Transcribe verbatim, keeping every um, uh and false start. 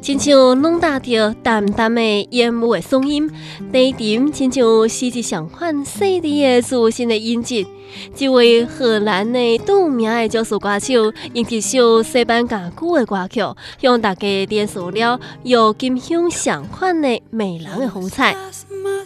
亲像拢搭着淡淡的烟雾的声音，第一点亲像是一相款细腻的自信的音质。这位荷兰的著名的爵士歌手，用一首西班牙语的歌曲，向大家点述了由金香相款的迷人的风采。